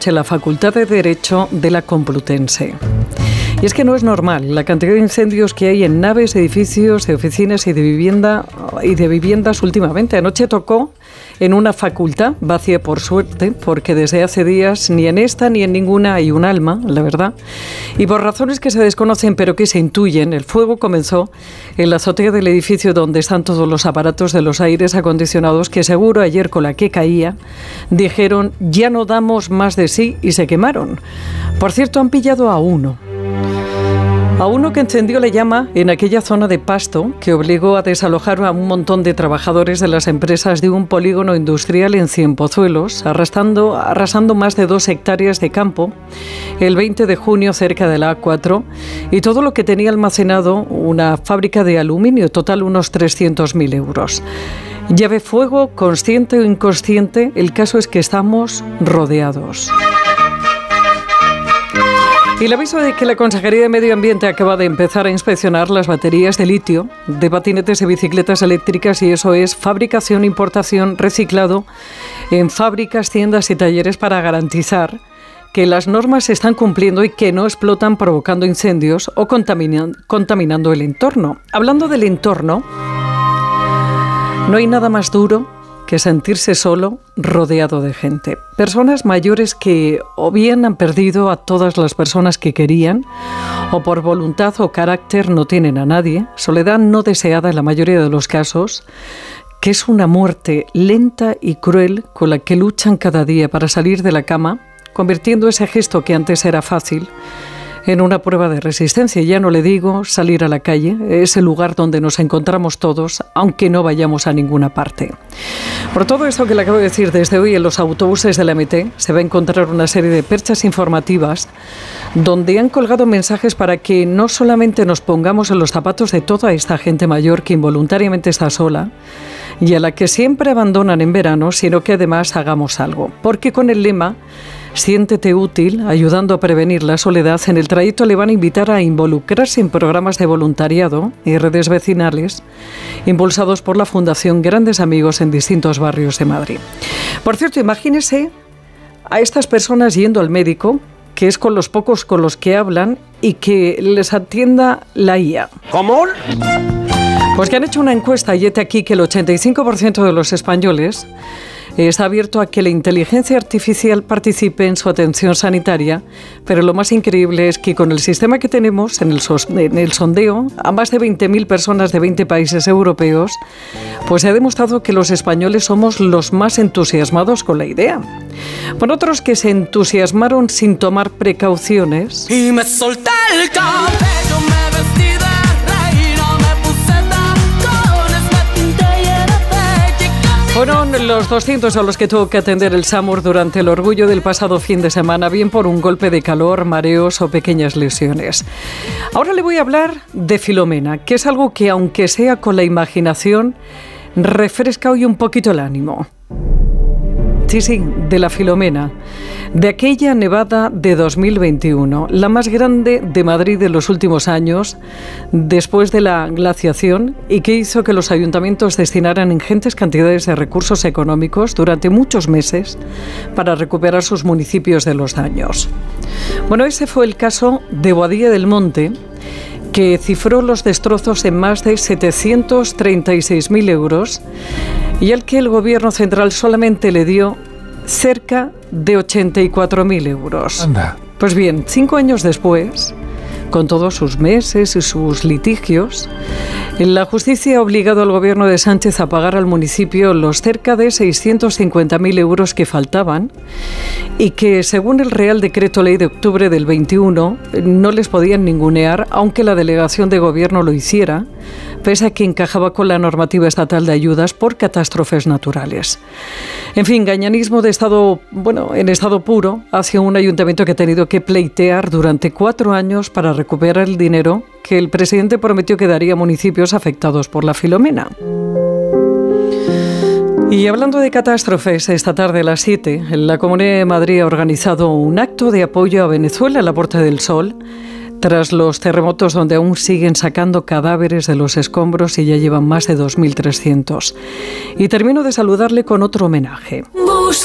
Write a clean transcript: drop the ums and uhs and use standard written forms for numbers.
noche en la Facultad de Derecho de la Complutense. Y es que no es normal la cantidad de incendios que hay en naves, edificios, de oficinas y de viviendas últimamente. Anoche tocó en una facultad, vacía por suerte, porque desde hace días ni en esta ni en ninguna hay un alma, la verdad. Y por razones que se desconocen pero que se intuyen, el fuego comenzó en la azotea del edificio donde están todos los aparatos de los aires acondicionados que seguro ayer con la que caía dijeron ya no damos más de sí y se quemaron. Por cierto, han pillado a uno que encendió la llama en aquella zona de Pasto que obligó a desalojar a un montón de trabajadores de las empresas de un polígono industrial en Cienpozuelos, arrasando más de 2 hectáreas de campo el 20 de junio cerca de la A4 y todo lo que tenía almacenado una fábrica de aluminio, total unos 300.000 euros. Llave fuego, consciente o inconsciente, el caso es que estamos rodeados. Y el aviso de que la Consejería de Medio Ambiente acaba de empezar a inspeccionar las baterías de litio de patinetes y bicicletas eléctricas y eso es fabricación, importación, reciclado en fábricas, tiendas y talleres para garantizar que las normas se están cumpliendo y que no explotan provocando incendios o contaminando el entorno. Hablando del entorno, no hay nada más duro que sentirse solo, rodeado de gente. Personas mayores que o bien han perdido a todas las personas que querían, o por voluntad o carácter no tienen a nadie, soledad no deseada en la mayoría de los casos, que es una muerte lenta y cruel con la que luchan cada día para salir de la cama, convirtiendo ese gesto que antes era fácil en una prueba de resistencia. Ya no le digo salir a la calle, es el lugar donde nos encontramos todos, aunque no vayamos a ninguna parte. Por todo esto que le acabo de decir, desde hoy en los autobuses de la MT se va a encontrar una serie de perchas informativas donde han colgado mensajes para que no solamente nos pongamos en los zapatos de toda esta gente mayor que involuntariamente está sola y a la que siempre abandonan en verano, sino que además hagamos algo. Porque con el lema Siéntete útil, ayudando a prevenir la soledad, en el trayecto le van a invitar a involucrarse en programas de voluntariado y redes vecinales impulsados por la Fundación Grandes Amigos en distintos barrios de Madrid. Por cierto, imagínese a estas personas yendo al médico, que es con los pocos con los que hablan, y que les atienda la IA. ¿Cómo? Pues que han hecho una encuesta y hete aquí que el 85% de los españoles está abierto a que la inteligencia artificial participe en su atención sanitaria, pero lo más increíble es que con el sistema que tenemos en el sondeo a más de 20.000 personas de 20 países europeos, pues se ha demostrado que los españoles somos los más entusiasmados con la idea. Por otros que se entusiasmaron sin tomar precauciones. Y me solté el cabello, me vestí de reina, me puse tacones, me pinté y era bella. Fueron los 200 a los que tuvo que atender el SAMUR durante el orgullo del pasado fin de semana, bien por un golpe de calor, mareos o pequeñas lesiones. Ahora le voy a hablar de Filomena, que es algo que, aunque sea con la imaginación, refresca hoy un poquito el ánimo. Sí, de la Filomena, de aquella nevada de 2021, la más grande de Madrid de los últimos años, después de la glaciación, y que hizo que los ayuntamientos destinaran ingentes cantidades de recursos económicos durante muchos meses para recuperar sus municipios de los daños. Bueno, ese fue el caso de Boadilla del Monte, que cifró los destrozos en más de 736.000 euros y al que el gobierno central solamente le dio cerca de 84.000 euros. Anda. Pues bien, 5 años después, con todos sus meses y sus litigios, la justicia ha obligado al gobierno de Sánchez a pagar al municipio los cerca de 650.000 euros que faltaban y que, según el Real Decreto Ley de octubre del 21, no les podían ningunear, aunque la delegación de gobierno lo hiciera, pese a que encajaba con la normativa estatal de ayudas por catástrofes naturales. En fin, gañanismo de estado, en estado puro, hacia un ayuntamiento que ha tenido que pleitear durante 4 años para recuperar el dinero que el presidente prometió que daría a municipios afectados por la Filomena. Y hablando de catástrofes, esta tarde a las 7, la Comunidad de Madrid ha organizado un acto de apoyo a Venezuela en la Puerta del Sol, tras los terremotos donde aún siguen sacando cadáveres de los escombros y ya llevan más de 2.300. Y termino de saludarle con otro homenaje.